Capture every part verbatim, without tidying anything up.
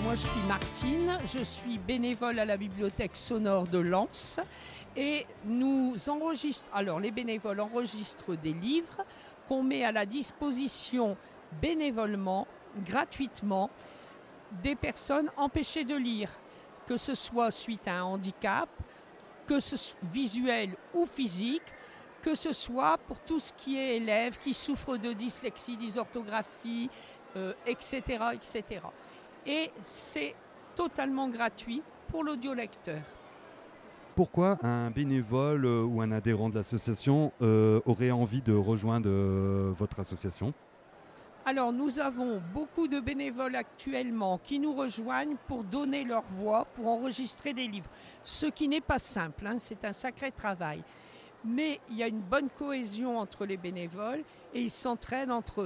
moi je suis Martine, je suis bénévole à la bibliothèque sonore de Lens et nous enregistrons, alors les bénévoles enregistrent des livres qu'on met à la disposition bénévolement, gratuitement, des personnes empêchées de lire, que ce soit suite à un handicap, que ce soit visuel ou physique, que ce soit pour tout ce qui est élèves qui souffrent de dyslexie, dysorthographie, euh, et cetera, et cetera. Et c'est totalement gratuit pour l'audiolecteur. Pourquoi un bénévole euh, ou un adhérent de l'association euh, aurait envie de rejoindre euh, votre association ? Alors nous avons beaucoup de bénévoles actuellement qui nous rejoignent pour donner leur voix, pour enregistrer des livres. Ce qui n'est pas simple, hein, c'est un sacré travail. Mais il y a une bonne cohésion entre les bénévoles et ils s'entraident entre eux.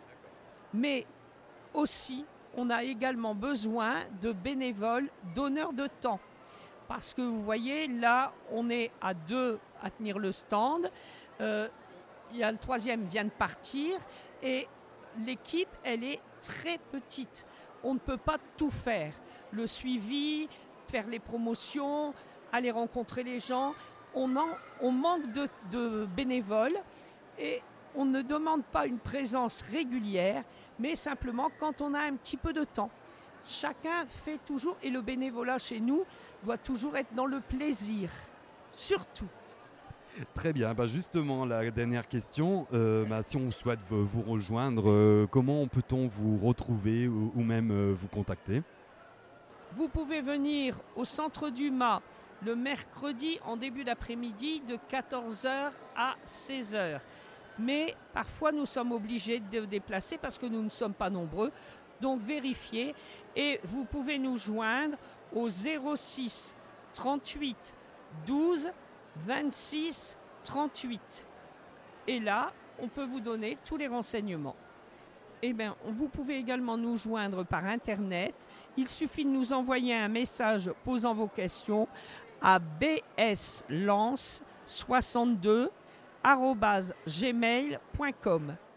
Mais aussi, on a également besoin de bénévoles donneurs de temps. Parce que vous voyez, là, on est à deux à tenir le stand. Euh, il y a le troisième vient de partir et l'équipe, elle est très petite. On ne peut pas tout faire. Le suivi, faire les promotions, aller rencontrer les gens. On, en, on manque de, de bénévoles et on ne demande pas une présence régulière, mais simplement quand on a un petit peu de temps. Chacun fait toujours, et le bénévolat chez nous doit toujours être dans le plaisir, surtout. Très bien, bah justement la dernière question, euh, bah, si on souhaite vous, vous rejoindre, euh, comment peut-on vous retrouver ou, ou même euh, vous contacter ? Vous pouvez venir au Centre du Mât le mercredi en début d'après-midi de quatorze heures à seize heures. Mais parfois nous sommes obligés de déplacer parce que nous ne sommes pas nombreux. Donc vérifiez et vous pouvez nous joindre au zéro six trente-huit douze vingt-six trente-huit. Et là, on peut vous donner tous les renseignements. Eh bien, vous pouvez également nous joindre par Internet. Il suffit de nous envoyer un message posant vos questions à b s lens soixante-deux arobase gmail point com.